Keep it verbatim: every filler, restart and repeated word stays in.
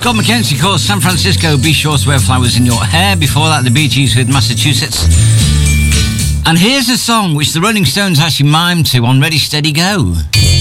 Scott McKenzie calls San Francisco, Be Sure to Wear Flowers in Your Hair. Before that, the Bee Gees with Massachusetts. And here's a song which the Rolling Stones actually mimed to on Ready, Steady, Go.